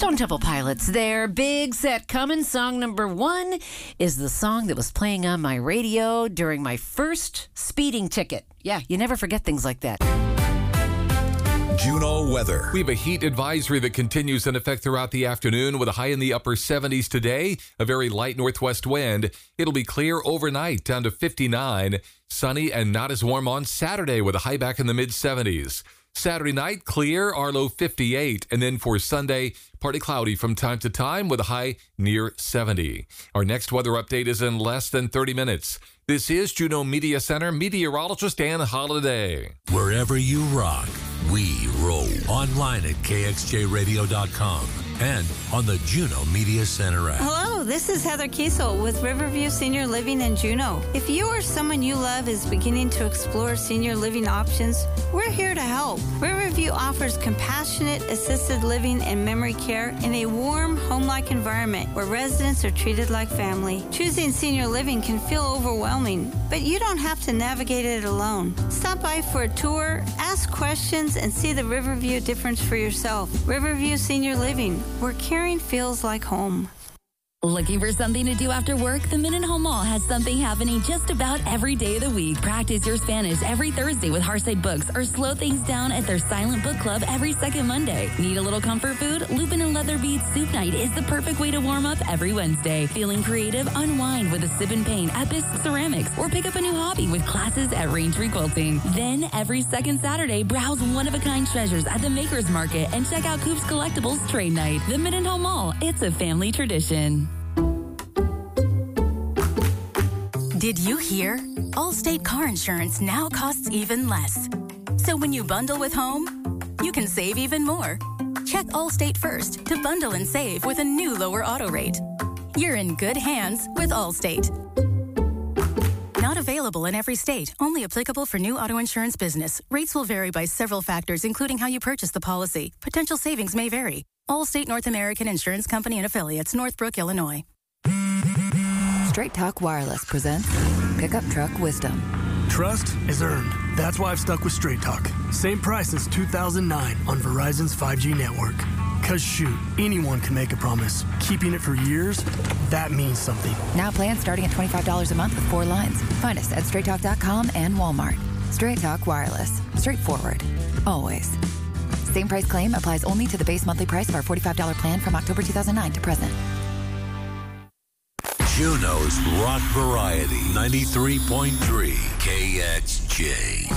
Stone Temple Pilots there. Big Set coming. Song number 1 is the song that was playing on my radio during my first speeding ticket. Yeah, you never forget things like that. Juneau weather. We have a heat advisory that continues in effect throughout the afternoon with a high in the upper 70s today, a very light northwest wind. It'll be clear overnight down to 59, sunny and not as warm on Saturday with a high back in the mid 70s. Saturday night, clear, our low 58. And then for Sunday, partly cloudy from time to time with a high near 70. Our next weather update is in less than 30 minutes. This is Juneau Media Center meteorologist Dan Holliday. Wherever you rock, we roll. Online at kxjradio.com and on the Juneau Media Center app. Hello, this is Heather Kiesel with Riverview Senior Living in Juneau. If you or someone you love is beginning to explore senior living options, we're here to help. Riverview offers compassionate assisted living and memory care in a warm, home-like environment where residents are treated like family. Choosing senior living can feel overwhelming, but you don't have to navigate it alone. Stop by for a tour, ask questions, and see the Riverview difference for yourself. Riverview Senior Living, where caring feels like home. Looking for something to do after work? The Mendenhall Mall has something happening just about every day of the week. Practice your Spanish every Thursday with Hearthside Books, or slow things down at their Silent Book Club every second Monday. Need a little comfort food? Lupin and Leather Beads Soup Night is the perfect way to warm up every Wednesday. Feeling creative? Unwind with a sip and paint at Bisque Ceramics, or pick up a new hobby with classes at Raintree Quilting. Then every second Saturday, browse one-of-a-kind treasures at the Makers Market and check out Coop's Collectibles Trade Night. The Mendenhall Mall, it's a family tradition. Did you hear? Allstate car insurance now costs even less. So when you bundle with home, you can save even more. Check Allstate first to bundle and save with a new lower auto rate. You're in good hands with Allstate. Not available in every state. Only applicable for new auto insurance business. Rates will vary by several factors, including how you purchase the policy. Potential savings may vary. Allstate North American Insurance Company and Affiliates, Northbrook, Illinois. Straight Talk Wireless presents Pickup Truck Wisdom. Trust is earned. That's why I've stuck with Straight Talk. Same price since 2009 on Verizon's 5G network. Cause shoot, anyone can make a promise. Keeping it for years, that means something. Now plans starting at $25 a month with 4 lines. Find us at straighttalk.com and Walmart. Straight Talk Wireless. Straightforward. Always. Same price claim applies only to the base monthly price of our $45 plan from October 2009 to present. Juneau's Rock Variety 93.3 KXJ.